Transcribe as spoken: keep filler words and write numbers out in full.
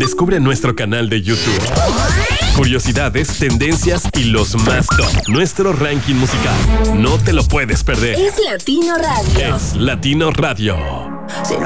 Descubre nuestro canal de YouTube. Curiosidades, tendencias y los más top. Nuestro ranking musical. No te lo puedes perder. Es Latino Radio. Es Latino Radio. Si no